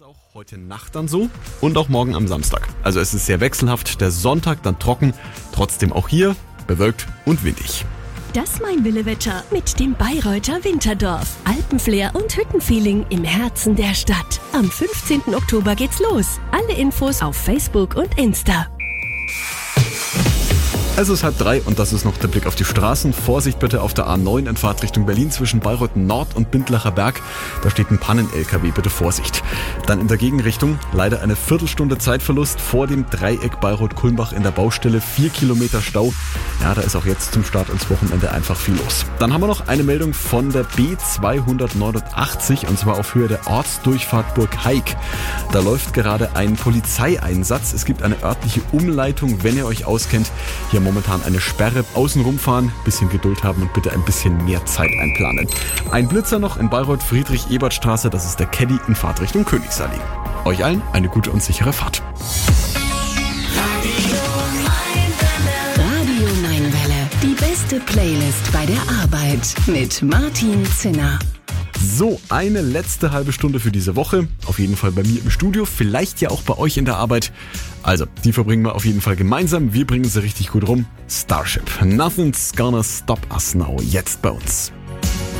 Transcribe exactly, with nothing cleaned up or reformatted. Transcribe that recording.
ist auch heute Nacht dann so und auch morgen am Samstag. Also es ist sehr wechselhaft, der Sonntag dann trocken, trotzdem auch hier bewölkt und windig. Das Mein-Wille-Wetter mit dem Bayreuther Winterdorf. Alpenflair und Hüttenfeeling im Herzen der Stadt. Am fünfzehnten Oktober geht's los. Alle Infos auf Facebook und Insta. Es ist halb drei und das ist noch der Blick auf die Straßen. Vorsicht bitte auf der A neun in Fahrt Richtung Berlin zwischen Bayreuth Nord und Bindlacher Berg. Da steht ein Pannen-L K W, bitte Vorsicht. Dann in der Gegenrichtung leider eine Viertelstunde Zeitverlust vor dem Dreieck Bayreuth-Kulmbach in der Baustelle. Vier Kilometer Stau. Ja, da ist auch jetzt zum Start ins Wochenende einfach viel los. Dann haben wir noch eine Meldung von der B zweihundertneunundachtzig und zwar auf Höhe der Ortsdurchfahrt Burg Haig. Da läuft gerade ein Polizeieinsatz. Es gibt eine örtliche Umleitung, wenn ihr euch auskennt. Hier momentan eine Sperre, außen rumfahren, bisschen Geduld haben und bitte ein bisschen mehr Zeit einplanen. Ein Blitzer noch in Bayreuth, Friedrich-Ebert-Straße, das ist der Caddy in Fahrt Richtung Königsallee. Euch allen eine gute und sichere Fahrt. Radio neun Welle, die beste Playlist bei der Arbeit mit Martin Zinner. So, eine letzte halbe Stunde für diese Woche. Auf jeden Fall bei mir im Studio, vielleicht ja auch bei euch in der Arbeit. Also, die verbringen wir auf jeden Fall gemeinsam. Wir bringen sie richtig gut rum. Starship. Nothing's gonna stop us now. Jetzt bei uns.